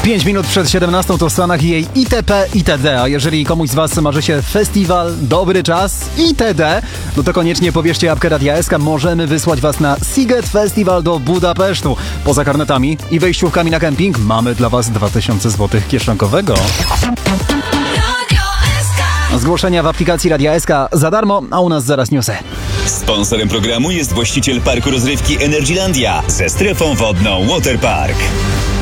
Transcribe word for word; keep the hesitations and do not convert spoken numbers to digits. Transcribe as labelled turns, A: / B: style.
A: pięć minut przed siedemnastą to w Stanach i jej itp. itd. A jeżeli komuś z Was marzy się festiwal, dobry czas itd., no to koniecznie pobierzcie apkę Radia S K. Możemy wysłać Was na Sziget Festival do Budapesztu. Poza karnetami i wejściówkami na kemping mamy dla Was dwa tysiące złotych kieszonkowego. Zgłoszenia w aplikacji Radia S K za darmo, a u nas zaraz newsy.
B: Sponsorem programu jest właściciel parku rozrywki Energylandia ze strefą wodną Waterpark.